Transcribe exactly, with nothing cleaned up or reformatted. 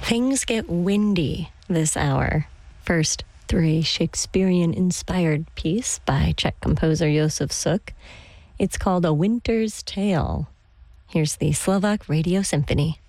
Things get windy this hour. First, through a Shakespearean-inspired piece by Czech composer Josef Suk. It's called A Winter's Tale. Here's the Slovak Radio Symphony.